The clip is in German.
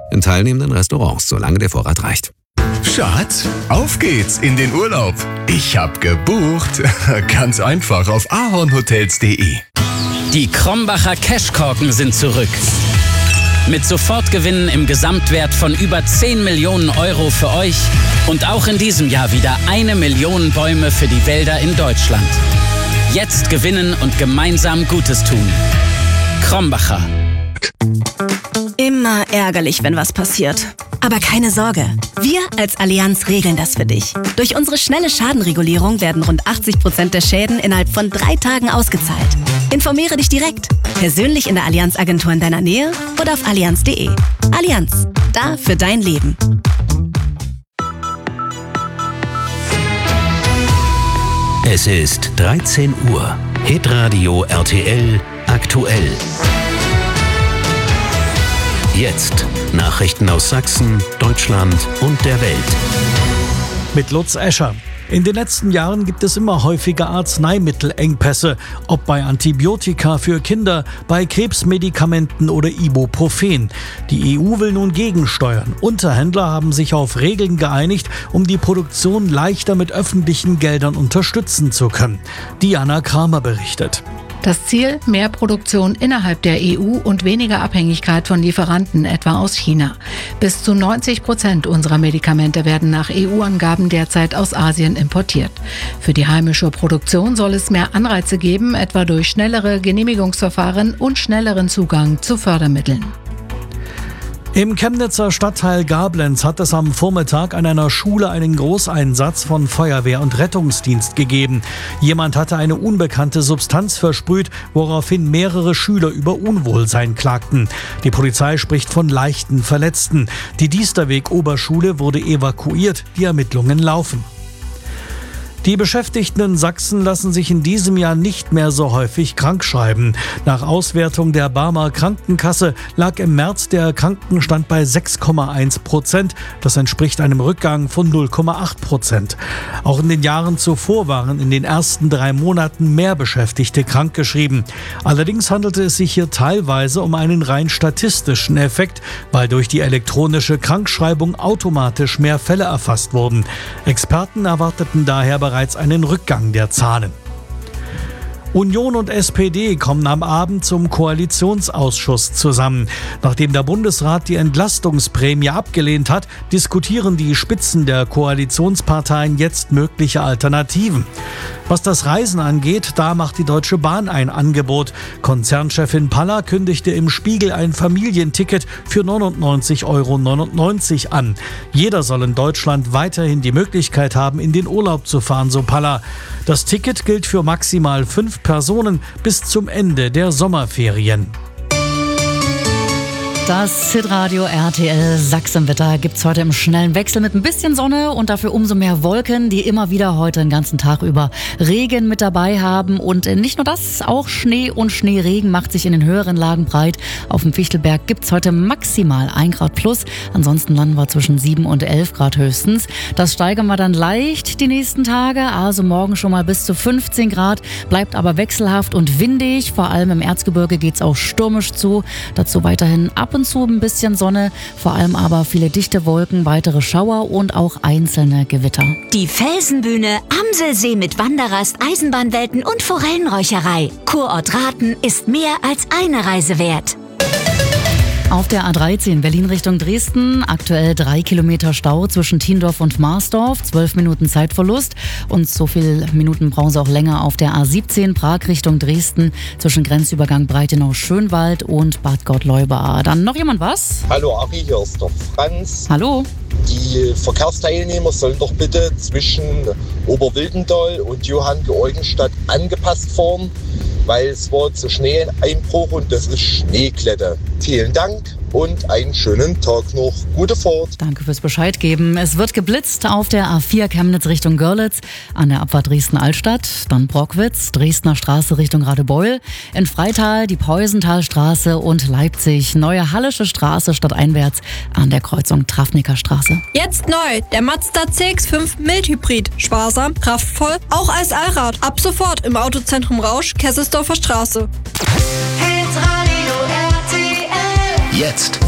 in teilnehmenden Restaurants, solange der Vorrat reicht. Schatz, auf geht's in den Urlaub. Ich hab gebucht. Ganz einfach auf ahornhotels.de. Die Krombacher Cashkorken sind zurück. Mit Sofortgewinnen im Gesamtwert von über 10 Millionen Euro für euch und auch in diesem Jahr wieder 1 Million Bäume für die Wälder in Deutschland. Jetzt gewinnen und gemeinsam Gutes tun. Krombacher. Immer ärgerlich, wenn was passiert. Aber keine Sorge, wir als Allianz regeln das für dich. Durch unsere schnelle Schadenregulierung werden rund 80% der Schäden innerhalb von 3 Tagen ausgezahlt. Informiere dich direkt, persönlich in der Allianz-Agentur in deiner Nähe oder auf allianz.de. Allianz, da für dein Leben. Es ist 13 Uhr. Hitradio RTL aktuell. Jetzt Nachrichten aus Sachsen, Deutschland und der Welt. Mit Lutz Escher. In den letzten Jahren gibt es immer häufiger Arzneimittelengpässe, ob bei Antibiotika für Kinder, bei Krebsmedikamenten oder Ibuprofen. Die EU will nun gegensteuern. Unterhändler haben sich auf Regeln geeinigt, um die Produktion leichter mit öffentlichen Geldern unterstützen zu können. Diana Kramer berichtet. Das Ziel: mehr Produktion innerhalb der EU und weniger Abhängigkeit von Lieferanten, etwa aus China. Bis zu 90% unserer Medikamente werden nach EU-Angaben derzeit aus Asien importiert. Für die heimische Produktion soll es mehr Anreize geben, etwa durch schnellere Genehmigungsverfahren und schnelleren Zugang zu Fördermitteln. Im Chemnitzer Stadtteil Gablenz hat es am Vormittag an einer Schule einen Großeinsatz von Feuerwehr und Rettungsdienst gegeben. Jemand hatte eine unbekannte Substanz versprüht, woraufhin mehrere Schüler über Unwohlsein klagten. Die Polizei spricht von leichten Verletzten. Die Diesterweg-Oberschule wurde evakuiert. Die Ermittlungen laufen. Die Beschäftigten in Sachsen lassen sich in diesem Jahr nicht mehr so häufig krankschreiben. Nach Auswertung der Barmer Krankenkasse lag im März der Krankenstand bei 6,1%. Das entspricht einem Rückgang von 0,8%. Auch in den Jahren zuvor waren in den ersten 3 Monaten mehr Beschäftigte krankgeschrieben. Allerdings handelte es sich hier teilweise um einen rein statistischen Effekt, weil durch die elektronische Krankschreibung automatisch mehr Fälle erfasst wurden. Experten erwarteten daher bereits einen Rückgang der Zahlen. Union und SPD kommen am Abend zum Koalitionsausschuss zusammen. Nachdem der Bundesrat die Entlastungsprämie abgelehnt hat, diskutieren die Spitzen der Koalitionsparteien jetzt mögliche Alternativen. Was das Reisen angeht, da macht die Deutsche Bahn ein Angebot. Konzernchefin Palla kündigte im Spiegel ein Familienticket für 99,99 € an. Jeder soll in Deutschland weiterhin die Möglichkeit haben, in den Urlaub zu fahren, so Palla. Das Ticket gilt für maximal 5 Personen bis zum Ende der Sommerferien. Das Hitradio RTL Sachsenwetter gibt's heute im schnellen Wechsel mit ein bisschen Sonne und dafür umso mehr Wolken, die immer wieder heute den ganzen Tag über Regen mit dabei haben. Und nicht nur das, auch Schnee und Schneeregen macht sich in den höheren Lagen breit. Auf dem Fichtelberg gibt's heute maximal 1 Grad plus. Ansonsten landen wir zwischen 7 und 11 Grad höchstens. Das steigern wir dann leicht die nächsten Tage. Also morgen schon mal bis zu 15 Grad. Bleibt aber wechselhaft und windig. Vor allem im Erzgebirge geht's auch stürmisch zu. Dazu weiterhin ab und zu ein bisschen Sonne, vor allem aber viele dichte Wolken, weitere Schauer und auch einzelne Gewitter. Die Felsenbühne, Amselsee mit Wanderrast, Eisenbahnwelten und Forellenräucherei. Kurort Rathen ist mehr als eine Reise wert. Auf der A13 Berlin Richtung Dresden, aktuell 3 Kilometer Stau zwischen Tiendorf und Marsdorf, 12 Minuten Zeitverlust und so viele Minuten brauchen Sie auch länger auf der A17 Prag Richtung Dresden zwischen Grenzübergang Breitenau-Schönwald und Bad Gott-Leubaa. Dann noch jemand was? Hallo Ari, hier ist der Franz. Hallo. Die Verkehrsteilnehmer sollen doch bitte zwischen Oberwildendahl und Johanngeorgenstadt angepasst fahren, weil es war zu Schneeeinbruch und das ist Schneekletter. Vielen Dank und einen schönen Tag noch. Gute Fahrt. Danke fürs Bescheid geben. Es wird geblitzt auf der A4 Chemnitz Richtung Görlitz, an der Abfahrt Dresden-Altstadt, dann Brockwitz, Dresdner Straße Richtung Radebeul, in Freital die Peusenthalstraße und Leipzig, Neue Hallische Straße stadteinwärts an der Kreuzung Trafniker Straße. Jetzt neu, der Mazda CX-5 Mildhybrid. Sparsam, kraftvoll, auch als Allrad. Ab sofort im Autozentrum Rausch, Kesselsdorfer Straße. Jetzt